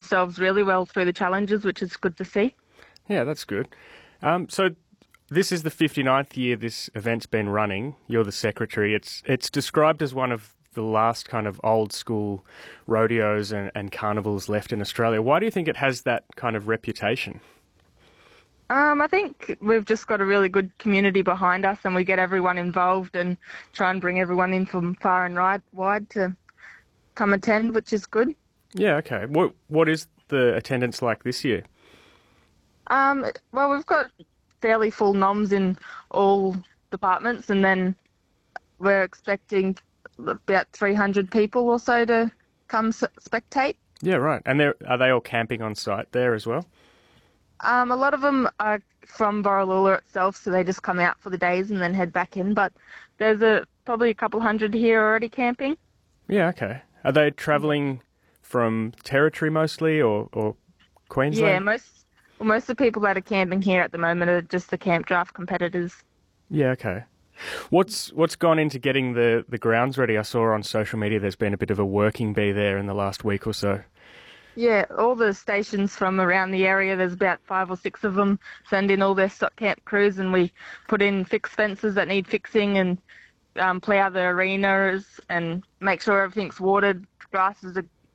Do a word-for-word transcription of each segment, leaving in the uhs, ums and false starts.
themselves really well through the challenges, which is good to see. Yeah, that's good. Um, so this is the fifty-ninth year this event's been running. You're the secretary. It's it's described as one of the last kind of old school rodeos and, and carnivals left in Australia. Why do you think it has that kind of reputation? Um, I think we've just got a really good community behind us, and we get everyone involved and try and bring everyone in from far and right, wide to come attend, which is good. Yeah, okay. What What is the attendance like this year? Um, well, we've got fairly full noms in all departments, and then we're expecting about three hundred people or so to come spectate. Yeah, right. And they're, are they all camping on site there as well? Um, a lot of them are from Borroloola itself, so they just come out for the days and then head back in. But there's a probably a couple hundred here already camping. Yeah, okay. Are they travelling from Territory mostly, or, or Queensland? Yeah, most well, most of the people that are camping here at the moment are just the Camp Draft competitors. Yeah, okay. What's what's gone into getting the, the grounds ready? I saw on social media there's been a bit of a working bee there in the last week or so. Yeah, all the stations from around the area, there's about five or six of them, send in all their stock camp crews, and we put in fixed fences that need fixing and um, plough the arenas and make sure everything's watered, grasses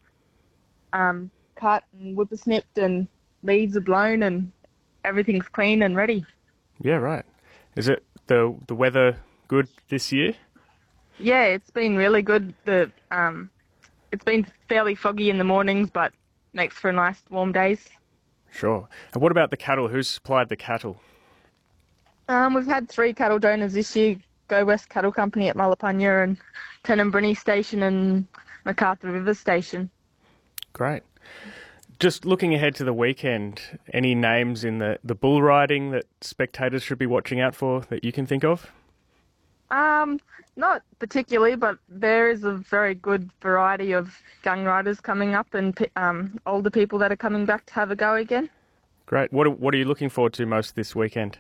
are um, cut and whippersnipped and leaves are blown and everything's clean and ready. Yeah, right. Is it the the weather good this year? Yeah, it's been really good. The um, it's been fairly foggy in the mornings, but makes for nice warm days. Sure. And what about the cattle? Who's supplied the cattle? Um, we've had three cattle donors this year: Go West Cattle Company at Mullapunya and Tenanbrinny Station and MacArthur River Station. Great. Just looking ahead to the weekend, any names in the, the bull riding that spectators should be watching out for that you can think of? Um, not particularly, but there is a very good variety of gung riders coming up and um, older people that are coming back to have a go again. Great. What are, what are you looking forward to most this weekend?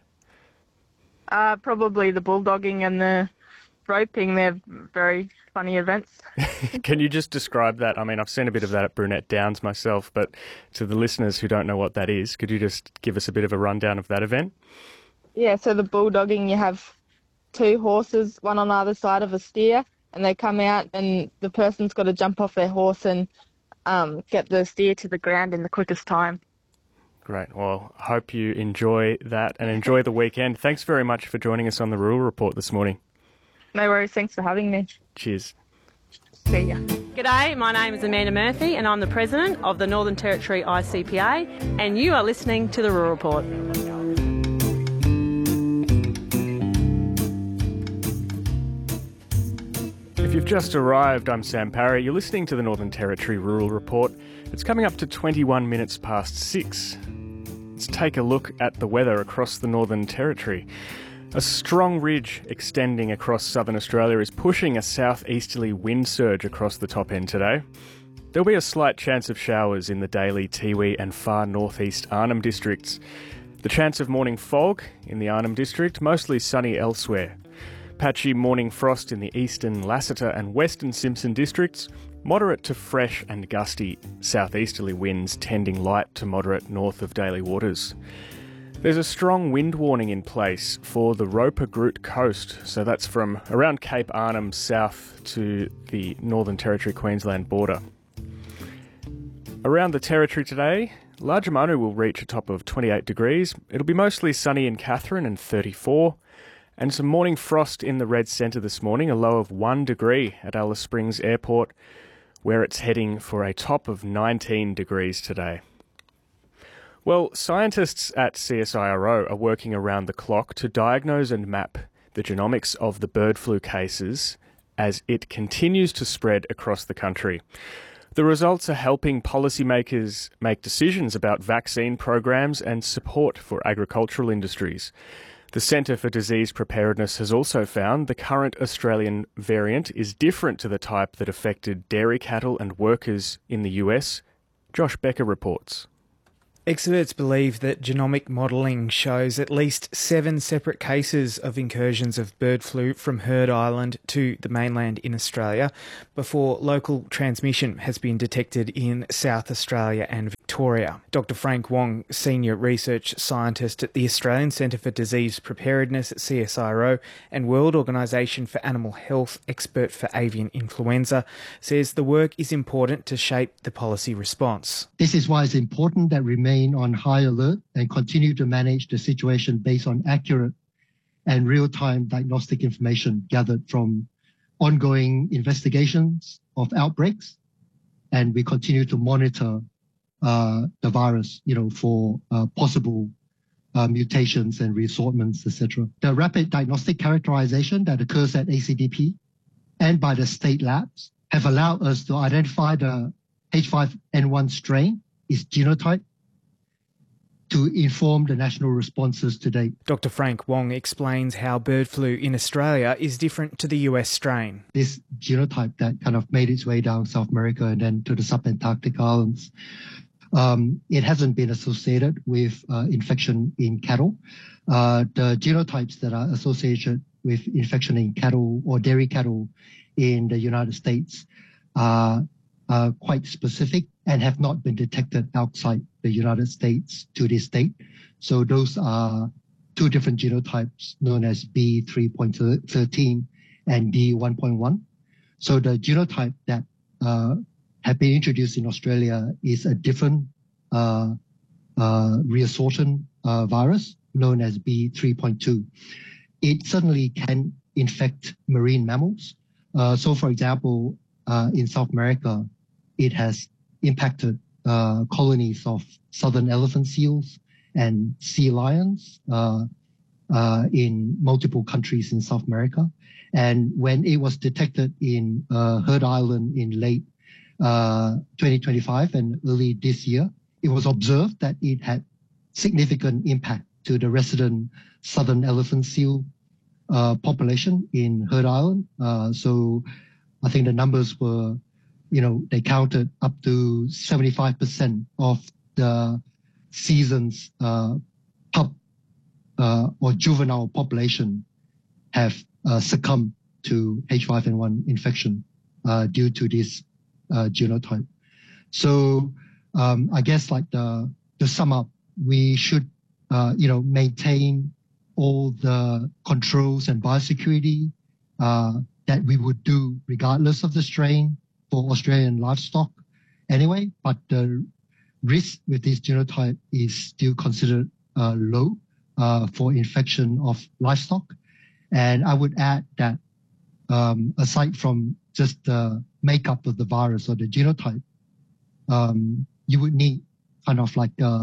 Uh, probably the bulldogging and the roping. They're very funny events. Can you just describe that? I mean, I've seen a bit of that at Brunette Downs myself, but to the listeners who don't know what that is, could you just give us a bit of a rundown of that event? Yeah, so the bulldogging, you have two horses, one on either side of a steer, and they come out and the person's got to jump off their horse and um, get the steer to the ground in the quickest time. Great. Well, I hope you enjoy that and enjoy the weekend. Thanks very much for joining us on the Rural Report this morning. No worries. Thanks for having me. Cheers. See ya. G'day, my name is Amanda Murphy and I'm the President of the Northern Territory I C P A, and you are listening to the Rural Report. If you've just arrived, I'm Sam Parry. You're listening to the Northern Territory Rural Report. It's coming up to twenty-one minutes past six. Let's take a look at the weather across the Northern Territory. A strong ridge extending across southern Australia is pushing a southeasterly wind surge across the top end today. There'll be a slight chance of showers in the Daly, Tiwi and far northeast Arnhem districts. The chance of morning fog in the Arnhem district, mostly sunny elsewhere. Patchy morning frost in the eastern Lassiter and western Simpson districts. Moderate to fresh and gusty southeasterly winds tending light to moderate north of Daly Waters. There's a strong wind warning in place for the Roper-Groot coast, so that's from around Cape Arnhem south to the Northern Territory Queensland border. Around the Territory today, Largemanu will reach a top of twenty-eight degrees. It'll be mostly sunny in Katherine and thirty-four, and some morning frost in the red centre this morning, a low of one degree at Alice Springs Airport, where it's heading for a top of nineteen degrees today. Well, scientists at C S I R O are working around the clock to diagnose and map the genomics of the bird flu cases as it continues to spread across the country. The results are helping policymakers make decisions about vaccine programs and support for agricultural industries. The Centre for Disease Preparedness has also found the current Australian variant is different to the type that affected dairy cattle and workers in the U S. Josh Becker reports. Experts believe that genomic modelling shows at least seven separate cases of incursions of bird flu from Heard Island to the mainland in Australia before local transmission has been detected in South Australia and Victoria. Doctor Frank Wong, Senior Research Scientist at the Australian Centre for Disease Preparedness at C S I R O and World Organisation for Animal Health expert for avian influenza, says the work is important to shape the policy response. This is why it's important that we remain on high alert and continue to manage the situation based on accurate and real-time diagnostic information gathered from ongoing investigations of outbreaks, and we continue to monitor uh, the virus, you know, for uh, possible uh, mutations and reassortments, et cetera. The rapid diagnostic characterization that occurs at A C D P and by the state labs have allowed us to identify the H five N one strain, its genotype, to inform the national responses to date. Doctor Frank Wong explains how bird flu in Australia is different to the U S strain. This genotype that kind of made its way down South America and then to the sub-Antarctic islands, um, it hasn't been associated with uh, infection in cattle. Uh, the genotypes that are associated with infection in cattle or dairy cattle in the United States are uh, quite specific and have not been detected outside the United States to this date. So those are two different genotypes known as B three point one three and D one point one. So the genotype that uh, have been introduced in Australia is a different uh, uh, reassortant uh, virus known as B three point two. It certainly can infect marine mammals. Uh, so for example, uh, in South America, it has impacted uh, colonies of southern elephant seals and sea lions uh, uh, in multiple countries in South America. And when it was detected in uh, Heard Island in late uh, twenty twenty-five and early this year, it was observed that it had significant impact to the resident southern elephant seal uh, population in Heard Island. Uh, so I think the numbers were, you know, they counted up to seventy-five percent of the season's uh, pup uh, or juvenile population have uh, succumbed to H five N one infection uh, due to this uh, genotype. So um, I guess like the, to sum up, we should, uh, you know, maintain all the controls and biosecurity uh, that we would do regardless of the strain for Australian livestock anyway, but the risk with this genotype is still considered uh, low uh, for infection of livestock. And I would add that um, aside from just the makeup of the virus or the genotype, um, you would need kind of like, uh,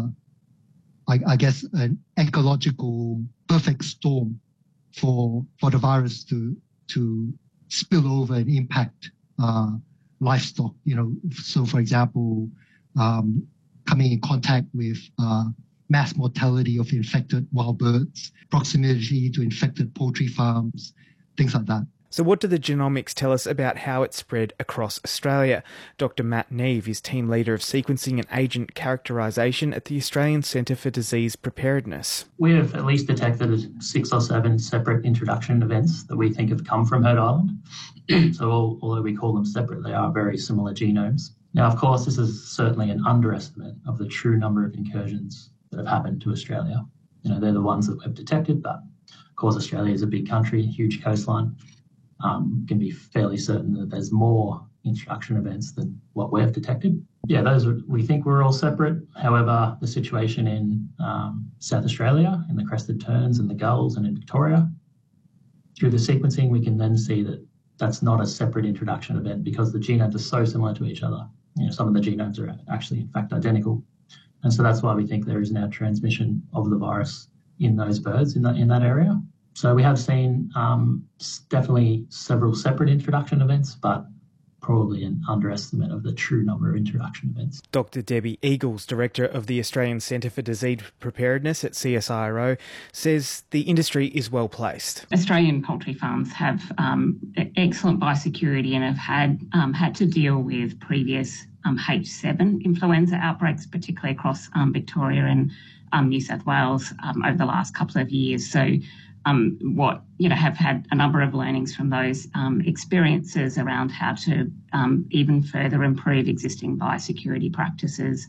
I, I guess, an ecological perfect storm for for the virus to to spill over and impact uh, livestock. You know, so for example, um, coming in contact with uh, mass mortality of infected wild birds, proximity to infected poultry farms, things like that. So what do the genomics tell us about how it spread across Australia? Doctor Matt Neve is team leader of sequencing and agent characterisation at the Australian Centre for Disease Preparedness. We have at least detected six or seven separate introduction events that we think have come from Heard Island. So all, although we call them separate, they are very similar genomes. Now, of course, this is certainly an underestimate of the true number of incursions that have happened to Australia. You know, they're the ones that we've detected, but of course Australia is a big country, huge coastline. Um, can be fairly certain that there's more introduction events than what we've detected. Yeah, those are, we think we're all separate. However, the situation in um, South Australia, in the crested terns and the gulls and in Victoria, through the sequencing, we can then see that that's not a separate introduction event because the genomes are so similar to each other. You know, some of the genomes are actually, in fact, identical. And so that's why we think there is now transmission of the virus in those birds in that, in that area. So we have seen um, definitely several separate introduction events, but probably an underestimate of the true number of introduction events. Doctor Debbie Eagles, Director of the Australian Centre for Disease Preparedness at C S I R O, says the industry is well placed. Australian poultry farms have um, excellent biosecurity and have had um, had to deal with previous um, H seven influenza outbreaks, particularly across um, Victoria and um, New South Wales um, over the last couple of years. So Um, what, you know, have had a number of learnings from those um, experiences around how to um, even further improve existing biosecurity practices.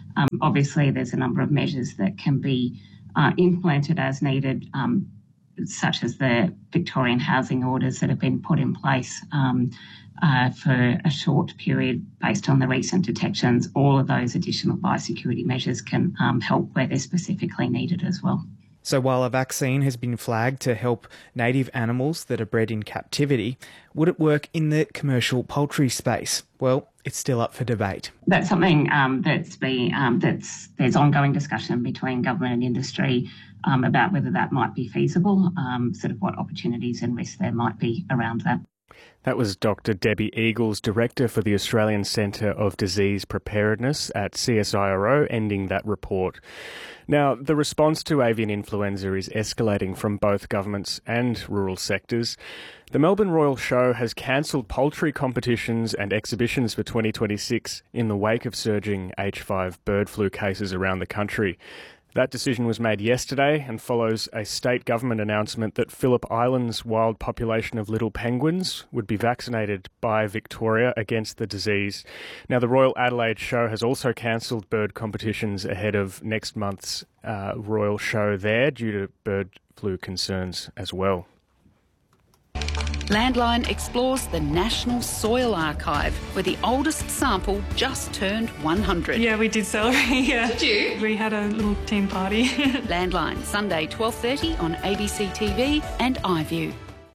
Um, obviously, there's a number of measures that can be uh, implemented as needed, um, such as the Victorian housing orders that have been put in place um, uh, for a short period based on the recent detections. All of those additional biosecurity measures can um, help where they're specifically needed as well. So while a vaccine has been flagged to help native animals that are bred in captivity, would it work in the commercial poultry space? Well, it's still up for debate. That's something um, that's been um, that's there's ongoing discussion between government and industry um, about whether that might be feasible, um, sort of what opportunities and risks there might be around that. That was Doctor Debbie Eagles, Director for the Australian Centre of Disease Preparedness at C S I R O, ending that report. Now, the response to avian influenza is escalating from both governments and rural sectors. The Melbourne Royal Show has cancelled poultry competitions and exhibitions for twenty twenty-six in the wake of surging H five bird flu cases around the country. That decision was made yesterday and follows a state government announcement that Phillip Island's wild population of little penguins would be vaccinated by Victoria against the disease. Now, the Royal Adelaide Show has also cancelled bird competitions ahead of next month's uh, Royal Show there due to bird flu concerns as well. Landline explores the National Soil Archive, where the oldest sample just turned one hundred. Yeah, we did celebrate, yeah. Did you? We had a little team party. Landline, Sunday twelve thirty on A B C T V and iView.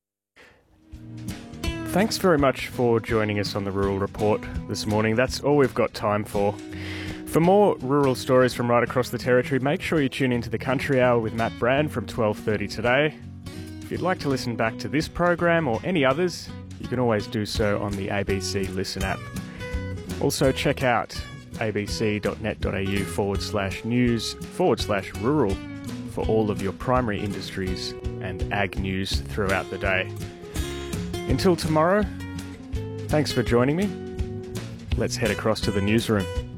Thanks very much for joining us on the Rural Report this morning. That's all we've got time for. For more rural stories from right across the Territory, make sure you tune into the Country Hour with Matt Brand from twelve thirty today. If you'd like to listen back to this program or any others, you can always do so on the A B C Listen app. Also check out abc.net.au forward slash news forward slash rural for all of your primary industries and ag news throughout the day. Until tomorrow, thanks for joining me. Let's head across to the newsroom.